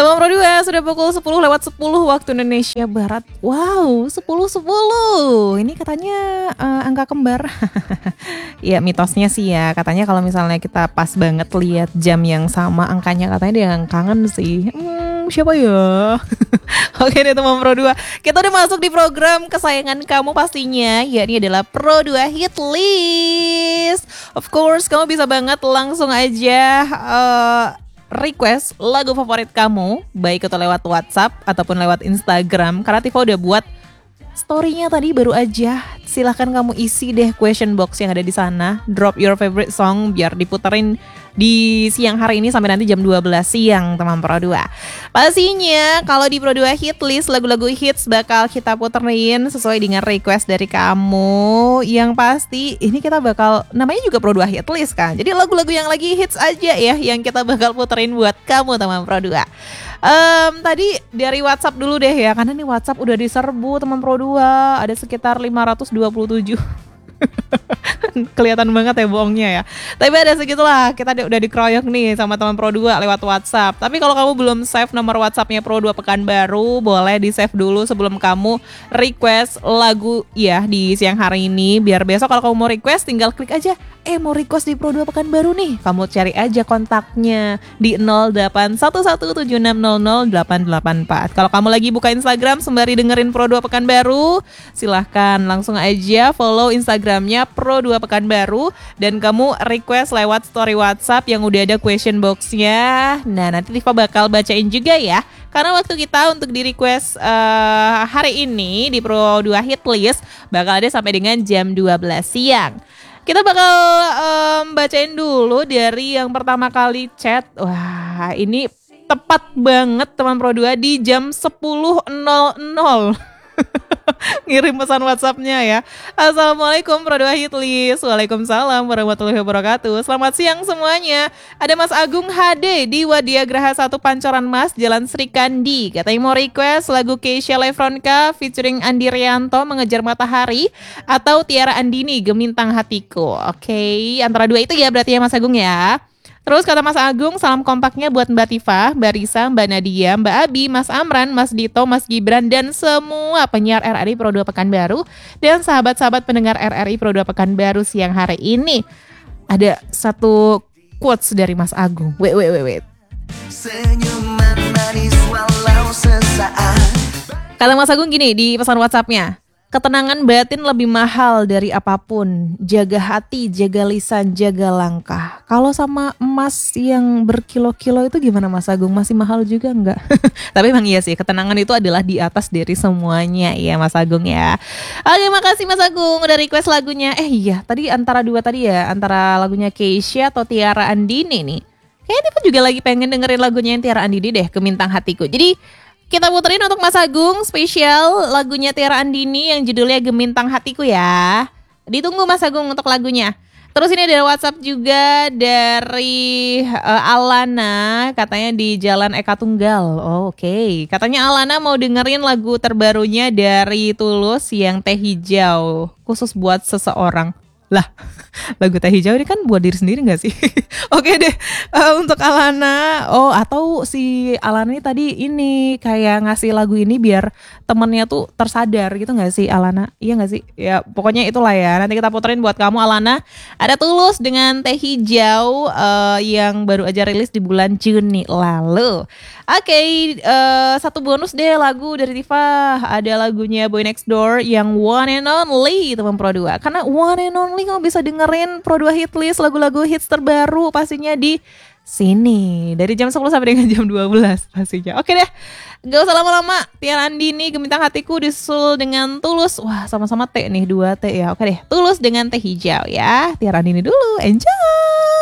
Teman Pro 2 sudah pukul 10:10 waktu Indonesia Barat. Wow, 10:10. Ini katanya angka kembar. Ya mitosnya sih ya, katanya kalau misalnya kita pas banget lihat jam yang sama angkanya, katanya dia yang kangen sih. Siapa ya? Oke deh teman Pro 2, kita udah masuk di program kesayangan kamu pastinya, yakni adalah Pro 2 Hit List. Of course, kamu bisa banget langsung aja request lagu favorit kamu, baik itu lewat WhatsApp ataupun lewat Instagram. Karena Tifa udah buat story-nya tadi baru aja. Silahkan kamu isi deh question box yang ada di sana. Drop your favorite song biar diputerin di siang hari ini sampai nanti jam 12 siang teman Pro 2. Pastinya kalau di Pro 2 Hit List, lagu-lagu hits bakal kita puterin sesuai dengan request dari kamu. Yang pasti ini kita bakal, namanya juga Pro 2 Hit List kan, jadi lagu-lagu yang lagi hits aja ya yang kita bakal puterin buat kamu teman Pro 2. Tadi dari WhatsApp dulu deh ya, karena nih WhatsApp udah diserbu teman Pro 2, ada sekitar 527. Kelihatan banget ya bohongnya ya. Tapi ada segitulah, kita udah dikeroyok nih sama teman Pro 2 lewat WhatsApp. Tapi kalau kamu belum save nomor WhatsAppnya Pro 2 Pekanbaru, boleh di save dulu sebelum kamu request lagu ya di siang hari ini. Biar besok kalau kamu mau request tinggal klik aja, mau request di Pro 2 Pekanbaru nih. Kamu cari aja kontaknya di 081176000884. Kalau kamu lagi buka Instagram sembari dengerin Pro 2 Pekanbaru, silahkan langsung aja follow Instagramnya Pro 2 Pekanbaru dan kamu request lewat story WhatsApp yang udah ada question box-nya. Nah, nanti Tifa bakal bacain juga ya. Karena waktu kita untuk di request hari ini di Pro 2 Hit List bakal ada sampai dengan jam 12 siang. Kita bakal bacain dulu dari yang pertama kali chat. Wah, ini tepat banget teman Pro 2 di jam 10.00. Ngirim pesan WhatsApp-nya ya. Assalamualaikum Pro 2 Hit List. Waalaikumsalam warahmatullahi wabarakatuh. Selamat siang semuanya. Ada Mas Agung HD di Wadia Graha 1 Pancoran Mas, Jalan Sri Kandi. Katanya mau request lagu Keisha Lefronka featuring Andi Rianto, Mengejar Matahari, atau Tiara Andini, Gemintang Hatiku. Oke, antara dua itu ya berarti ya Mas Agung ya. Terus kata Mas Agung, salam kompaknya buat Mbak Tifa, Mbak Risa, Mbak Nadia, Mbak Abi, Mas Amran, Mas Dito, Mas Gibran, dan semua penyiar RRI Pro 2 Pekanbaru dan sahabat-sahabat pendengar RRI Pro 2 Pekanbaru siang hari ini. Ada satu quotes dari Mas Agung. Wait. Senyuman manis walau sesaat. Kata Mas Agung gini di pesan WhatsApp-nya. Ketenangan batin lebih mahal dari apapun. Jaga hati, jaga lisan, jaga langkah. Kalau sama emas yang berkilo-kilo itu gimana Mas Agung? Masih mahal juga enggak? Tapi emang iya sih, ketenangan itu adalah di atas dari semuanya ya Mas Agung ya. Oke, makasih Mas Agung udah request lagunya. Iya, tadi antara dua tadi ya, antara lagunya Keisha atau Tiara Andini nih. Kayaknya Tifa juga lagi pengen dengerin lagunya yang Tiara Andini deh, Gemintang Hatiku. Jadi kita puterin untuk Mas Agung spesial lagunya Tiara Andini yang judulnya Gemintang Hatiku ya. Ditunggu Mas Agung untuk lagunya. Terus ini ada WhatsApp juga dari Alana, katanya di Jalan Eka Tunggal. Oke. Katanya Alana mau dengerin lagu terbarunya dari Tulus yang Teh Hijau, khusus buat seseorang. Lah, lagu Teh Hijau ini kan buat diri sendiri gak sih? Oke deh, untuk Alana. Atau si Alana ini tadi ini kayak ngasih lagu ini biar temennya tuh tersadar gitu gak sih Alana? Iya gak sih? Ya pokoknya itulah ya. Nanti kita puterin buat kamu Alana. Ada Tulus dengan Teh Hijau yang baru aja rilis di bulan Juni lalu. Oke, satu bonus deh lagu dari Tifa. Ada lagunya Boy Next Door yang One and Only teman Pro 2. Karena One and Only kamu bisa dengerin Pro 2 Hit List, lagu-lagu hits terbaru pastinya di sini. Dari jam 10 sampai dengan jam 12 pastinya. Oke deh, gak usah lama-lama. Tiara Andini, Gemintang Hatiku disusul dengan Tulus. Wah, sama-sama T nih, 2 T ya. Oke deh, Tulus dengan Teh Hijau ya. Tiara Andini dulu, enjoy.